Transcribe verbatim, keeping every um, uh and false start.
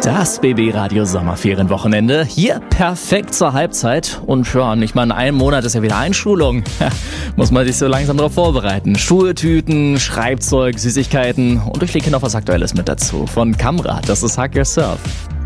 Das B B Radio Sommerferienwochenende. Hier perfekt zur Halbzeit. Und ja, nicht mal in einem Monat ist ja wieder Einschulung. Muss man sich so langsam darauf vorbereiten. Schultüten, Schreibzeug, Süßigkeiten und ich lege noch was Aktuelles mit dazu. Von Kamra, das ist Hug Yourself.